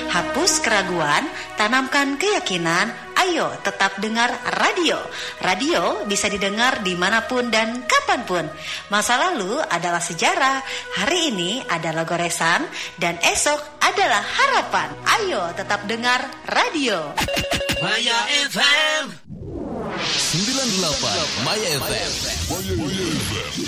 Hapus keraguan, tanamkan keyakinan. Ayo tetap dengar radio. Radio bisa didengar dimanapun dan kapanpun. Masa lalu adalah sejarah, hari ini adalah goresan, dan esok adalah harapan. Ayo tetap dengar radio. Maya FM 98 Maya FM.